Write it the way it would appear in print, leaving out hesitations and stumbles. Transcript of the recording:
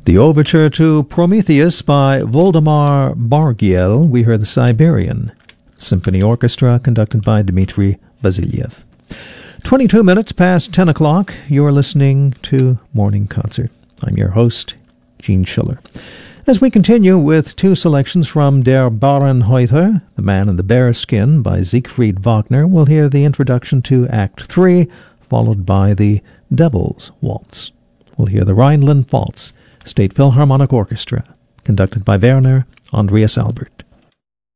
The overture to Prometheus by Voldemar Bargiel. We heard the Siberian Symphony Orchestra, conducted by Dmitri Vasilyev. 22 minutes past 10 o'clock. You're listening to Morning Concert. I'm your host, Gene Schiller. As we continue with two selections from Der Bärenhäuter, The Man in the Bear Skin by Siegfried Wagner, we'll hear the introduction to Act 3, followed by the Devil's Waltz. We'll hear the Rhineland Waltz, State Philharmonic Orchestra, conducted by Werner Andreas Albert.